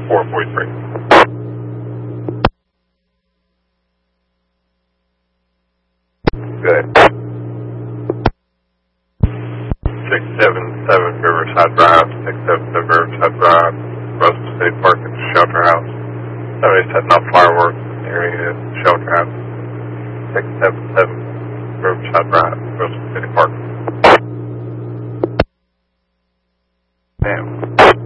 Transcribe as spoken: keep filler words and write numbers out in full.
four forty-three. Good. six seven seven Riverside Drive, six seven seven Riverside Drive, Russell City Park at the shelter house. Somebody's setting off fireworks in the area at the shelter house. six seven seven Riverside Drive, Russell City Park. Damn.